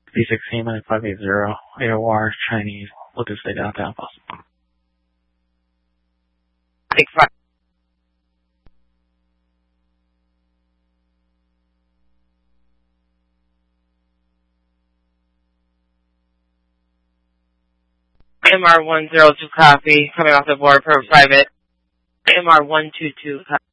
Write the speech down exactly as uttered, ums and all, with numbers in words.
B sixteen nine five eight zero, A O R, Chinese, looking to stay downtown possible. Six five. M R one zero two copy, coming off the board per private. M R one two two copy.